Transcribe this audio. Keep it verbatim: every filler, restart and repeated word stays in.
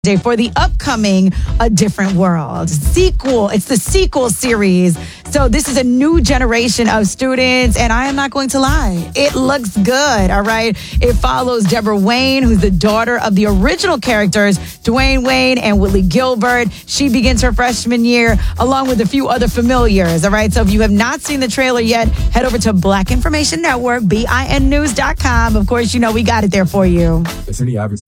Day for the upcoming A Different World sequel. It's the sequel series. So this is a new generation of students, and I am not going to lie. It looks good, all right? It follows Deborah Wayne, who's the daughter of the original characters, Dwayne Wayne and Whitley Gilbert. She begins her freshman year along with a few other familiars, all right? So if you have not seen the trailer yet, head over to Black Information Network, B I N news dot com. Of course, you know we got it there for you. Is there any advertising?